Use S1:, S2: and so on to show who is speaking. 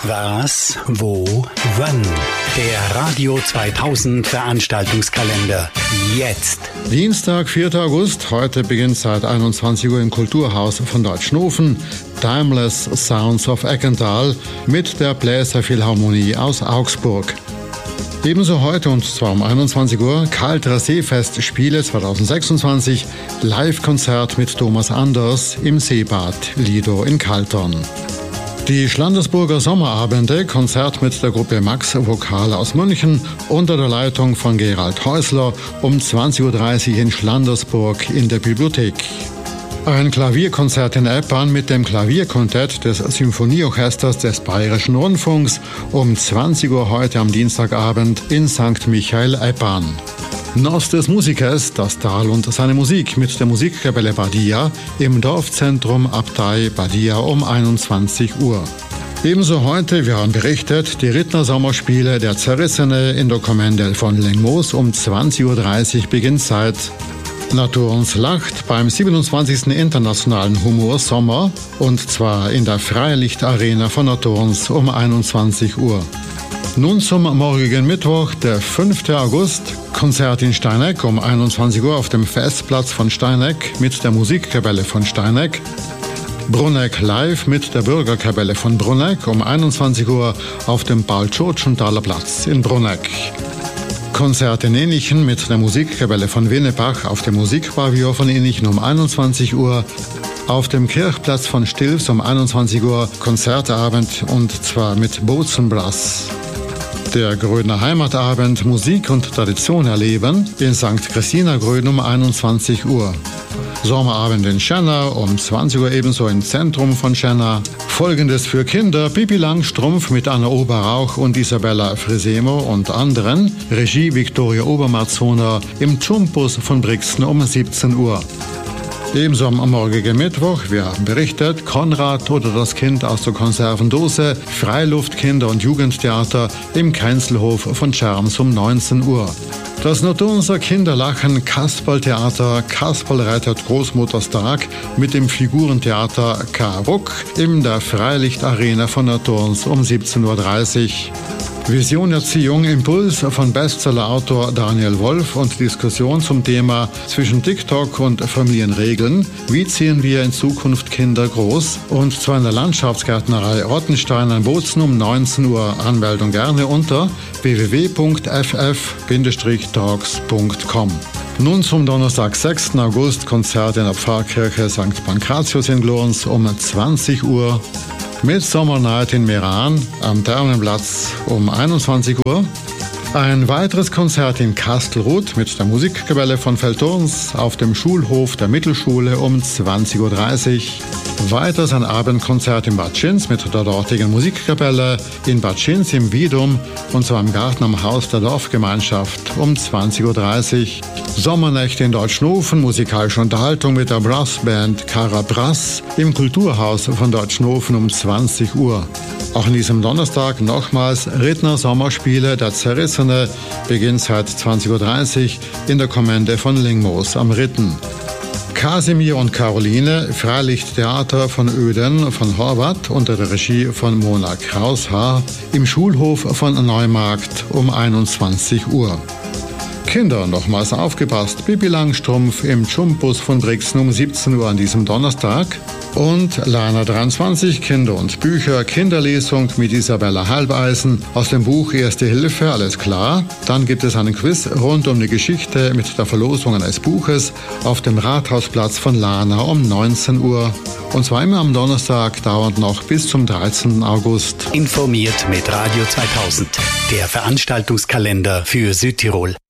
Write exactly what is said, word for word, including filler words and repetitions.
S1: Was, wo, wann? Der Radio zweitausend Veranstaltungskalender. Jetzt.
S2: Dienstag, vierter August. Heute beginnt seit einundzwanzig Uhr im Kulturhaus von Deutschnofen Timeless Sounds of Eckental mit der Bläserphilharmonie aus Augsburg. Ebenso heute, und zwar um einundzwanzig Uhr, Kalterer Seefest Spiele zweitausendsechsundzwanzig, Live-Konzert mit Thomas Anders im Seebad Lido in Kaltern. Die Schlandersburger Sommerabende, Konzert mit der Gruppe Max Vokal aus München unter der Leitung von Gerald Häusler um zwanzig Uhr dreißig in Schlandersburg in der Bibliothek. Ein Klavierkonzert in Eppan mit dem Klavierquintett des Symphonieorchesters des Bayerischen Rundfunks um zwanzig Uhr heute am Dienstagabend in Sankt Michael Eppan. Nos des Musikers, das Tal und seine Musik mit der Musikkapelle Badia im Dorfzentrum Abtei Badia um einundzwanzig Uhr. Ebenso heute, wir haben berichtet, die Rittner Sommerspiele der Zerrissene in der Kommende von Lengmoos um zwanzig Uhr dreißig Beginnzeit. Naturens Lacht beim siebenundzwanzigsten Internationalen Humorsommer und zwar in der Freilichtarena von Naturens um einundzwanzig Uhr. Nun zum morgigen Mittwoch, der fünfter August, Konzert in Steineck um einundzwanzig Uhr auf dem Festplatz von Steineck mit der Musikkapelle von Steineck. Bruneck live mit der Bürgerkapelle von Bruneck um einundzwanzig Uhr auf dem Paul-Tschurtschenthaler Platz in Bruneck. Konzert in Innichen mit der Musikkapelle von Winnebach auf dem Musikpavillon von Innichen um einundzwanzig Uhr. Auf dem Kirchplatz von Stilfs um einundzwanzig Uhr Konzertabend und zwar mit Bozenbrass. Der Grödner Heimatabend Musik und Tradition erleben in Sankt Christina Gröden um einundzwanzig Uhr. Sommerabend in Schenna um zwanzig Uhr ebenso im Zentrum von Schenna. Folgendes für Kinder: Pippi Langstrumpf mit Anna Oberrauch und Isabella Frisemo und anderen. Regie Viktoria Obermarzona im Chumpus von Brixen um siebzehn Uhr. Ebenso am morgigen Mittwoch, wir haben berichtet, Konrad oder das Kind aus der Konservendose, Freiluft-, Kinder- und Jugendtheater im Keinzelhof von Scherms um neunzehn Uhr. Das Naturunser Kinderlachen Kasperltheater, Kasperl reitet Großmutterstag mit dem Figurentheater K-Ruck in der Freilichtarena von Naturns um siebzehn Uhr dreißig. Vision Erziehung, Impuls von Bestsellerautor Daniel Wolf und Diskussion zum Thema zwischen TikTok und Familienregeln. Wie ziehen wir in Zukunft Kinder groß? Und zwar in der Landschaftsgärtnerei Rottenstein an Bozen um neunzehn Uhr. Anmeldung gerne unter w w w punkt f f Bindestrich talks punkt com. Nun zum Donnerstag, sechsten August, Konzert in der Pfarrkirche Sankt Pankratius in Glorns um zwanzig Uhr. Midsummer Night in Meran am Thermenplatz um einundzwanzig Uhr. Ein weiteres Konzert in Kastelruth mit der Musikkapelle von Veltorns auf dem Schulhof der Mittelschule um zwanzig Uhr dreißig. Weiters ein Abendkonzert in Bad Schinz mit der dortigen Musikkapelle in Bad Schinz im Wiedum und zwar im Garten am Haus der Dorfgemeinschaft um zwanzig Uhr dreißig. Sommernächte in Deutschnofen, musikalische Unterhaltung mit der Brassband Cara Brass im Kulturhaus von Deutschnofen um zwanzig Uhr. Auch an diesem Donnerstag nochmals Rittner Sommerspiele der Zerrissene, beginnt seit zwanzig Uhr dreißig in der Kommende von Lingmoos am Ritten. Kasimir und Caroline, Freilichttheater von Öden von Horvath unter der Regie von Mona Kraushaar im Schulhof von Neumarkt um einundzwanzig Uhr. Kinder, nochmals aufgepasst, Pippi Langstrumpf im Chumpus von Brixen um siebzehn Uhr an diesem Donnerstag und Lana dreiundzwanzig, Kinder und Bücher, Kinderlesung mit Isabella Halbeisen aus dem Buch Erste Hilfe, alles klar. Dann gibt es einen Quiz rund um die Geschichte mit der Verlosung eines Buches auf dem Rathausplatz von Lana um neunzehn Uhr. Und zwar immer am Donnerstag, dauernd noch bis zum dreizehnten August.
S1: Informiert mit Radio zweitausend, der Veranstaltungskalender für Südtirol.